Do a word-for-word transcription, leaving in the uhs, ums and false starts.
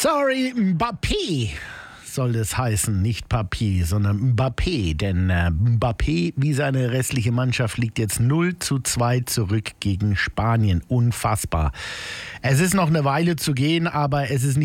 Sorry, Mbappé soll das heißen, nicht Papi, sondern Mbappé, denn äh, Mbappé wie seine restliche Mannschaft liegt jetzt null zu zwei zurück gegen Spanien. Unfassbar. Es ist noch eine Weile zu gehen, aber es ist nicht